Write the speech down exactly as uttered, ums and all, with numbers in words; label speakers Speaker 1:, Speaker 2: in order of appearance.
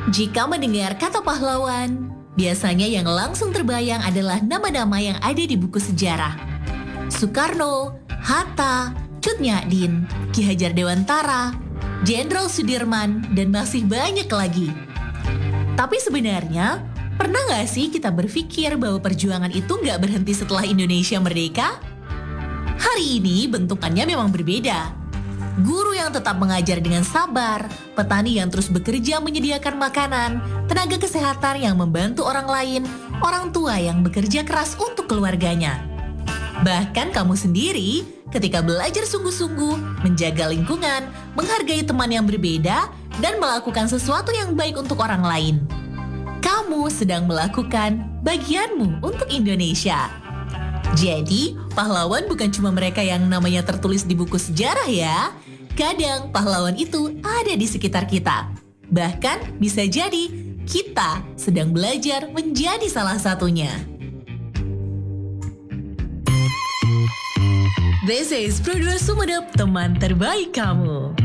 Speaker 1: Jika mendengar kata pahlawan, biasanya yang langsung terbayang adalah nama-nama yang ada di buku sejarah. Soekarno, Hatta, Cut Nyak-din, Ki Hajar Dewantara, Jenderal Sudirman, dan masih banyak lagi. Tapi sebenarnya, pernah nggak sih kita berpikir bahwa perjuangan itu nggak berhenti setelah Indonesia merdeka? Hari ini bentukannya memang berbeda. Guru yang tetap mengajar dengan sabar, petani yang terus bekerja menyediakan makanan, tenaga kesehatan yang membantu orang lain, orang tua yang bekerja keras untuk keluarganya. Bahkan kamu sendiri, ketika belajar sungguh-sungguh, menjaga lingkungan, menghargai teman yang berbeda, dan melakukan sesuatu yang baik untuk orang lain. Kamu sedang melakukan bagianmu untuk Indonesia. Jadi, pahlawan bukan cuma mereka yang namanya tertulis di buku sejarah ya. Kadang pahlawan itu ada di sekitar kita. Bahkan bisa jadi kita sedang belajar menjadi salah satunya. This is Produser Sumedep, teman terbaik kamu.